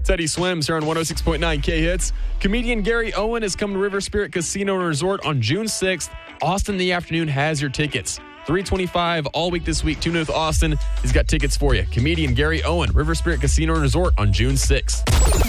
Teddy Swims here on 106.9 K-Hits. Comedian Gary Owen is coming to River Spirit Casino and Resort on June 6th. Austin in the afternoon has your tickets. $325 all week this week. Tune in with Austin. He's got tickets for you. Comedian Gary Owen, River Spirit Casino and Resort on June 6th.